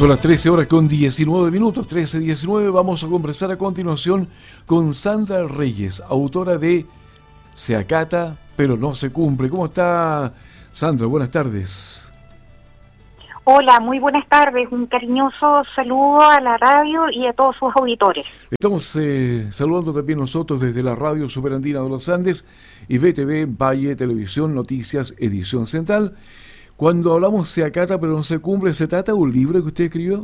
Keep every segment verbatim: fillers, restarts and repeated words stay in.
Son las trece horas con diecinueve minutos, trece diecinueve. Vamos a conversar a continuación con Sandra Reyes, autora de Se acata, pero no se cumple. ¿Cómo está, Sandra? Buenas tardes. Hola, muy buenas tardes. Un cariñoso saludo a la radio y a todos sus auditores. Estamos eh, saludando también nosotros desde la Radio Superandina de los Andes y V T V, Valle, Televisión, Noticias, Edición Central. Cuando hablamos se acata pero no se cumple, ¿se trata de un libro que usted escribió?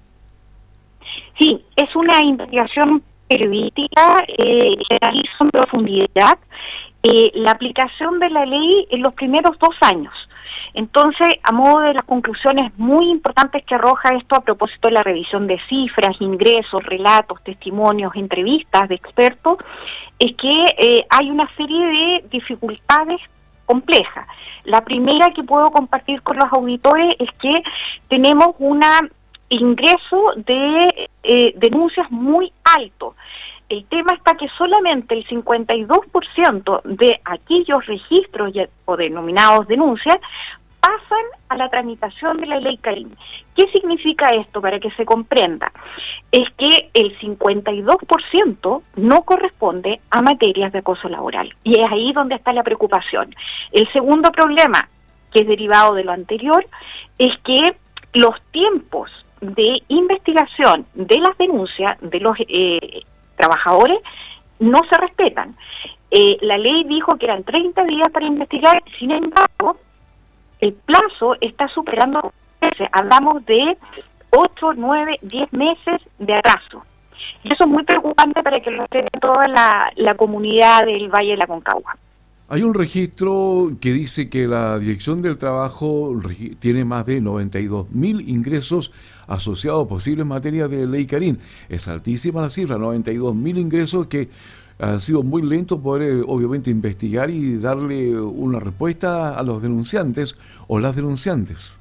Sí, es una investigación periodística eh, que realizo en profundidad eh, la aplicación de la ley en los primeros dos años. Entonces, a modo de las conclusiones muy importantes que arroja esto a propósito de la revisión de cifras, ingresos, relatos, testimonios, entrevistas de expertos, es que eh, hay una serie de dificultades compleja. La primera que puedo compartir con los auditores es que tenemos un ingreso de eh, denuncias muy alto. El tema está que solamente el cincuenta y dos por ciento de aquellos registros o denominados denuncias pasan a la tramitación de la ley Karim. ¿Qué significa esto para que se comprenda? Es que el cincuenta y dos por ciento no corresponde a materias de acoso laboral. Y es ahí donde está la preocupación. El segundo problema, que es derivado de lo anterior, es que los tiempos de investigación de las denuncias de los eh, trabajadores no se respetan. Eh, la ley dijo que eran treinta días para investigar, sin embargo, el plazo está superando, hablamos de ocho, nueve, diez meses de atraso. Y eso es muy preocupante para que lo sepa toda la, la comunidad del Valle de la Concagua. Hay un registro que dice que la Dirección del Trabajo tiene más de noventa y dos mil ingresos asociados a posibles materias de ley Karim. Es altísima la cifra, noventa y dos mil ingresos que ha sido muy lento poder, obviamente, investigar y darle una respuesta a los denunciantes o las denunciantes.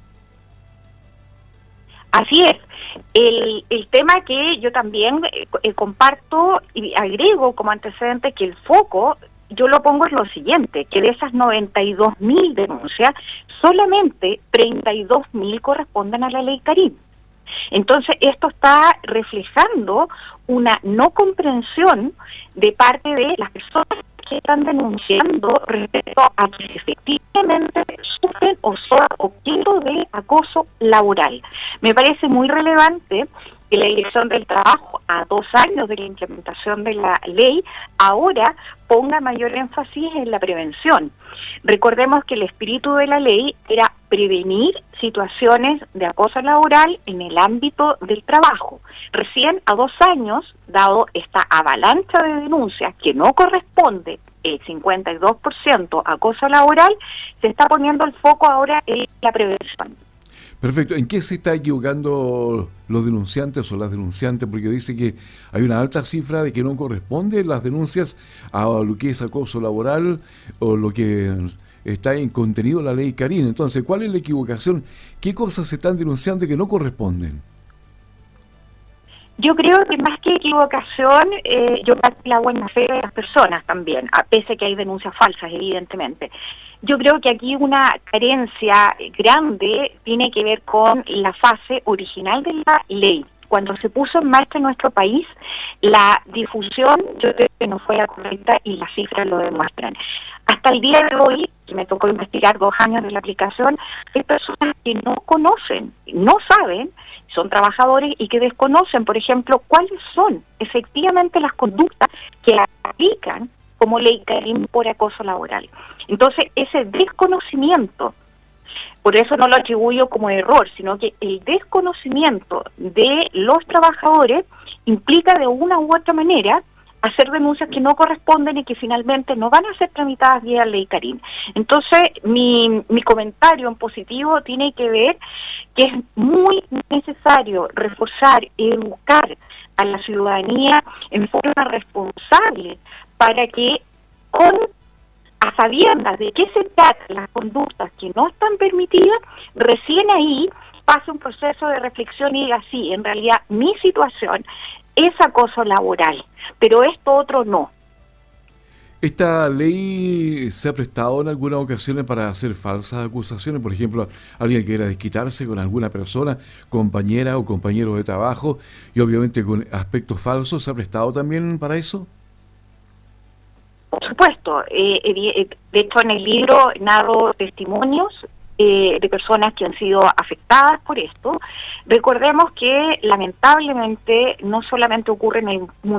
Así es. El, el tema que yo también eh, comparto y agrego como antecedente que el foco, yo lo pongo es lo siguiente, que de esas noventa y dos mil denuncias, solamente treinta y dos mil corresponden a la ley Karim. Entonces, esto está reflejando una no comprensión de parte de las personas que están denunciando respecto a que efectivamente sufren o son objeto de acoso laboral. Me parece muy relevante que la Dirección del Trabajo, a dos años de la implementación de la ley, ahora ponga mayor énfasis en la prevención. Recordemos que el espíritu de la ley era prevenir situaciones de acoso laboral en el ámbito del trabajo. Recién a dos años, dado esta avalancha de denuncias que no corresponde el cincuenta y dos por ciento acoso laboral, se está poniendo el foco ahora en la prevención. Perfecto. ¿En qué se está equivocando los denunciantes o las denunciantes? Porque dice que hay una alta cifra de que no corresponden las denuncias a lo que es acoso laboral o lo que está en contenido de la ley Karim. Entonces, ¿cuál es la equivocación? ¿Qué cosas se están denunciando que no corresponden? Yo creo que más que equivocación, eh, yo creo que la buena fe de las personas también, a pesar de que hay denuncias falsas, evidentemente. Yo creo que aquí una carencia grande tiene que ver con la fase original de la ley. Cuando se puso en marcha en nuestro país, la difusión, yo creo que no fue la correcta y las cifras lo demuestran. Hasta el día de hoy, que me tocó investigar dos años de la aplicación, hay personas que no conocen, no saben, son trabajadores y que desconocen, por ejemplo, cuáles son efectivamente las conductas que aplican como ley Karim por acoso laboral. Entonces, ese desconocimiento, por eso no lo atribuyo como error, sino que el desconocimiento de los trabajadores implica de una u otra manera hacer denuncias que no corresponden y que finalmente no van a ser tramitadas vía ley Karim. Entonces, mi, mi comentario en positivo tiene que ver que es muy necesario reforzar, educar a la ciudadanía en forma responsable para que, con a sabiendas de qué se tratan las conductas que no están permitidas, recién ahí pase un proceso de reflexión y diga, sí, en realidad mi situación es acoso laboral, pero esto otro no. ¿Esta ley se ha prestado en algunas ocasiones para hacer falsas acusaciones? Por ejemplo, alguien que quiera desquitarse con alguna persona, compañera o compañero de trabajo, y obviamente con aspectos falsos, ¿se ha prestado también para eso? Por supuesto, eh, eh, de hecho en el libro narro testimonios eh, de personas que han sido afectadas por esto. Recordemos que lamentablemente no solamente ocurre en el mundo